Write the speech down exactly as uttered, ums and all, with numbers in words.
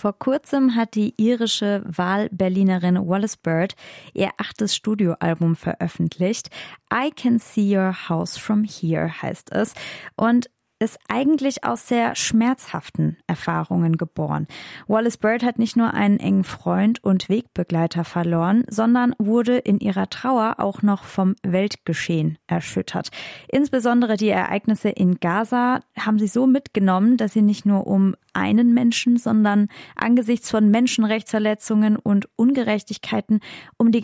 vor kurzem hat die irische Wahlberlinerin Wallis Bird ihr achtes Studioalbum veröffentlicht. I Can See Your House From Here heißt es und ist eigentlich aus sehr schmerzhaften Erfahrungen geboren. Wallis Bird hat nicht nur einen engen Freund und Wegbegleiter verloren, sondern wurde in ihrer Trauer auch noch vom Weltgeschehen erschüttert. Insbesondere die Ereignisse in Gaza haben sie so mitgenommen, dass sie nicht nur um einen Menschen, sondern angesichts von Menschenrechtsverletzungen und Ungerechtigkeiten um die